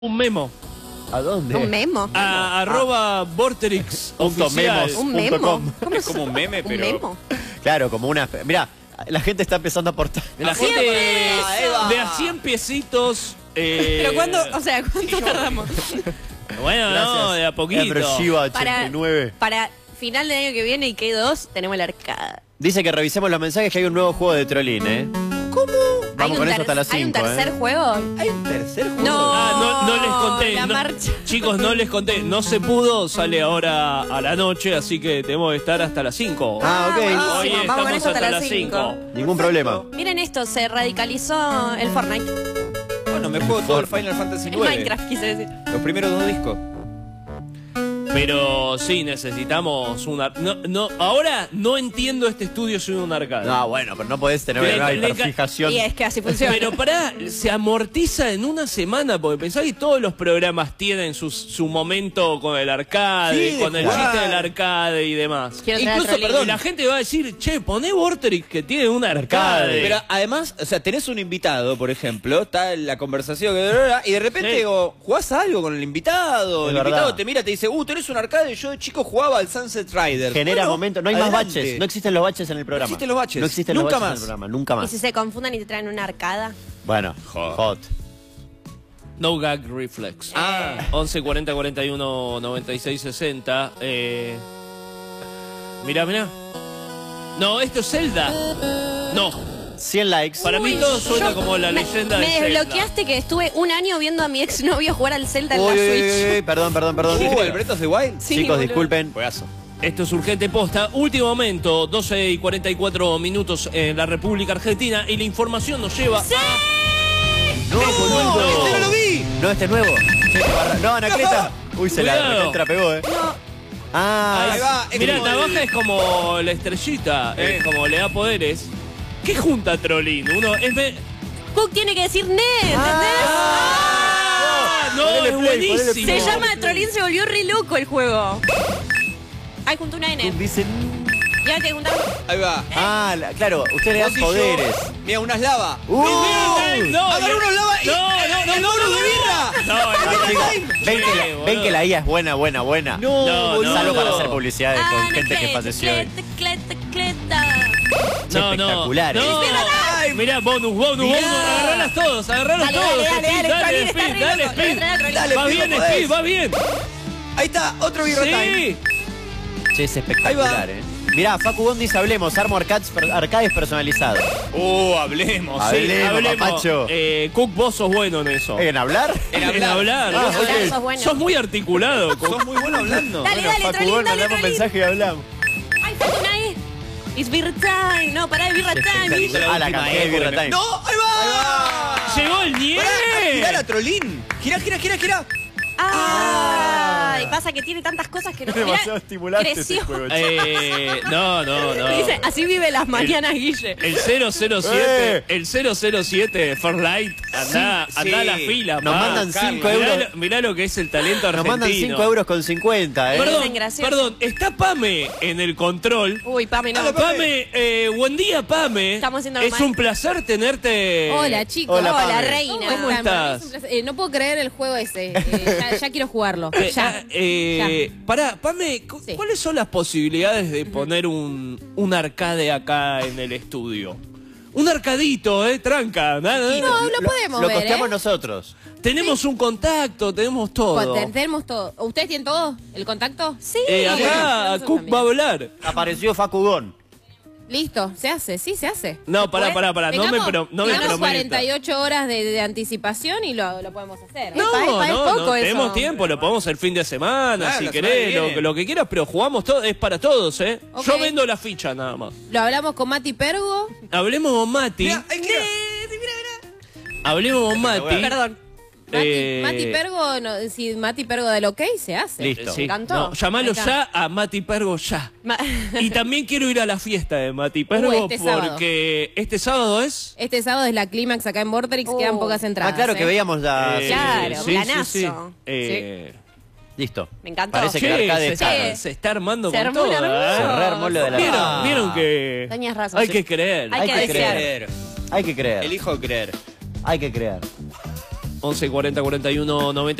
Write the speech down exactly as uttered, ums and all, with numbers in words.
Un memo. ¿A dónde? Un memo. A Ah. arroba Vorterix Punto oficial. memos. Un punto memo. com. ¿Cómo Es como un meme, ¿Un pero... memo? Claro, como una... Mirá, la gente está empezando a aportar. La Siempre gente eso. de a cien piecitos. Eh, Pero ¿cuándo? O sea, ¿cuánto tardamos? Bueno, no, de a poquito. Eh, pero Shiva Para, ochenta y nueve. para final del año que viene y que dos tenemos la arcada. Dice que revisemos los mensajes que hay un nuevo juego de Trollín, ¿eh? ¿Cómo? Vamos con eso hasta las ¿Hay un cinco, tercer ¿eh? juego? ¿Hay un tercer juego? No. Ah, no, no les conté. La no- marcha. Chicos, no les conté. No se pudo, sale ahora a la noche, así que tenemos que estar hasta las cinco. Ah, ok. buenísimo. Hoy Vamos con estamos eso hasta las cinco. Ningún problema. Miren esto, se radicalizó el Fortnite. Bueno, me juego todo el Final Fantasy El nueve. Minecraft, quise decir. Los primeros dos discos. Pero sí, necesitamos una... No, no, ahora no entiendo este estudio sin un arcade. No, bueno, pero no podés tener Le- una le- hiperfijación. Y es que así funciona. Pero pará, se amortiza en una semana, porque pensá que todos los programas tienen su, su momento con el arcade, Sí, de con el jugar. chiste del arcade y demás. Quiero traer Incluso, otro link. perdón. Y la gente va a decir, che, poné Vorterix que tiene un arcade. Pero además, o sea, tenés un invitado, por ejemplo, está en la conversación y de repente Sí. digo, jugás a algo con el invitado, Es el verdad. invitado te mira, te dice, uh, tenés un arcade, yo de chico jugaba al Sunset Riders. Genera Bueno, momentos. No hay más adelante. baches. No existen los baches en el programa. existen los baches. No existen Nunca los baches más. en el programa. Nunca ¿Y más. si se confundan y te traen una arcada? Bueno, Hot. hot. No Gag Reflex. Ah. once cuarenta cuarenta y uno noventa y seis sesenta. Eh... Mirá, mirá. No, esto es Zelda. No. cien likes. Para mí todo suena Yo- como la me- leyenda de Me Zelda. desbloqueaste que estuve un año viendo a mi exnovio jugar al Zelda en Uy, la uy, Switch. uy, uy, perdón, perdón, perdón. Uh, el Breath of the Wild. Sí, Chicos, boludo. disculpen. Juegazo. Esto es Urgente Posta. Último momento, doce y cuarenta y cuatro minutos en la República Argentina. Y la información nos lleva ¡Sí! No, boludo. ¡Este no lo vi! No, este es nuevo. Che, te barra- No, Anacleta. Uy, se la Cuidado. recontra pegó, eh. Ah, Ahí va. Es Mira, como Navaja el- es como la estrellita, Eh. es como le da poderes. ¿Qué junta Trollín? Uno es me- Cook tiene que decir ne, ¿entendés? ¡Ah! No, Ponele es play, ponele buenísimo. Se llama Trollín, se volvió re loco el juego. Ay, juntó una N. dicen. Y ahora te juntaron. Ahí va. Ah, la- claro, ustedes le dan Vos y yo- poderes. Mira, unas lava. Uh, No, Agarró unos lava y... No, no, no, ¡El no, mono no, de birra! No, Ah, no, chicos, no. ven, que Sí, la, boludo. ven que la I A es buena, buena, buena. No, No, boludo. Salvo para no. hacer publicidades con Ah, gente que cleta, falleció hoy. cleta, cleta, cleta. Che, No, no. espectacular, No. eh. Ay, mirá, bonus, bonus, Mirá. bonus. Agarralas todos, agarralas Dale, todos. dale, dale, Speed, dale, dale, Trollín está Speed, re dale, loco, le voy a Speed. traer a Trollín. Dale, Va Speed, bien, no podés. Speed, va bien. Ahí está, otro birra time. Sí. Che, es espectacular, eh. Mirá, Facu Gon dice, hablemos, armo arcades, per- arcades personalizados. Oh, hablemos. A ver. sí. Hablemos, papacho. Eh, Cook, vos sos bueno en eso. ¿En hablar? En En hablar. hablar. Ah, Vos sos- ok. Sos bueno. Sos muy articulado, Cook. Sos muy bueno hablando. Dale, dale, Facu Trollín, Gon, dale, mandamos Trollín. mensaje y hablamos. Ay, falta una E. It's birra time. No, pará, es birra time. Espectacular. Ah, la última canté de E, Birra porque me- Time. ¡No! ¡Ahí va! Llegó el Pará, hay que girar a Nier. Trollín. Gira, gira, gira, gira. Ay, pasa que tiene tantas cosas que no. Es demasiado Mirá, estimulante ese creció. juego, che. Eh, no, no, no. Dice, así vive las mañanas, Guille. El cero cero siete, Eh. el cero cero siete Fortnite, andá, Sí, andá a la sí. fila. Nos pa. mandan Carlos, cinco mirá euros. lo- Mirá lo que es el talento Nos argentino. mandan cinco euros con cincuenta, eh. Perdón. Perdón, gracioso. perdón, está Pame en el control. Uy, Pame, no. Hola, Pame. Pame, eh, buen día, Pame. Estamos haciendo Es mal. un placer tenerte. Hola, chicos. Hola, Hola, Pame. reina. ¿Cómo estás? Es un placer. Eh, no puedo creer el juego ese. Eh, ya, ya quiero jugarlo. Eh, Ya. ah, eh, Pará, Pame, cu- Sí. ¿cuáles son las posibilidades de poner un, un arcade acá en el estudio? Un arcadito, ¿eh? Tranca. nada, No, nada. lo podemos Lo ver, costeamos ¿eh? nosotros. Tenemos un contacto, tenemos todo. Ten- Tenemos todo. ¿Ustedes tienen todo? ¿El contacto? Sí. Eh, acá Nosotros Cook también. va a hablar. Apareció Facu Gon. Listo, se hace, sí, se hace. No, ¿Se pará, puede? pará, pará, no me Tengamos- pro- no me tengamos prometa. cuarenta y ocho horas de, de anticipación y lo, lo podemos hacer. No, pa- pa- es no, poco no, eso. tenemos tiempo, lo podemos el fin de semana, Claro, si la querés, semana que lo, viene. lo que quieras, pero jugamos todo, es para todos, ¿eh? Ok. Yo vendo la ficha nada más. Lo hablamos con Mati Pergo. Hablemos con Mati, Mira, ahí gira. hablemos con Mati. Perdón. Mati, Eh, Mati Pergo, no, si Mati Pergo da el ok, se hace. Listo. Sí, Me encantó. no, llamalo Ahí está. ya a Mati Pergo ya. Ma- Y también quiero ir a la fiesta de Mati Pergo este sábado. porque este sábado es... Este sábado es la clímax acá en Vorterix, Oh. quedan pocas entradas. Ah, claro que ¿eh? veíamos la... eh, Claro, sí, sí, planazo. sí. Eh, Listo. Me encantó. Parece que Che, el arcade se, está... está, se está armando Se con armó todo. una hermosa. ¿eh? Se rearmó lo de la... ¿Vieron, Ah. vieron que Tenías razón, hay sí. que creer? Hay Hay que que desear. Creer. Hay que creer. Elijo creer. Hay que creer. once cuarenta cuarenta y uno noventa